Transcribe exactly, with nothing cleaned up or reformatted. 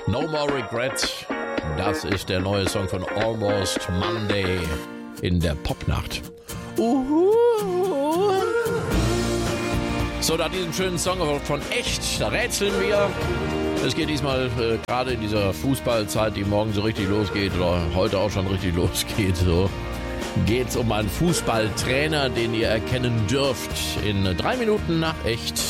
No More Regret. Das ist der neue Song von Almost Monday in der Popnacht. Uhu. So, nach diesem schönen Song von Echt, da rätseln wir. Es geht diesmal äh, gerade in dieser Fußballzeit, die morgen so richtig losgeht oder heute auch schon richtig losgeht, so geht es um einen Fußballtrainer, den ihr erkennen dürft in drei Minuten nach Echt.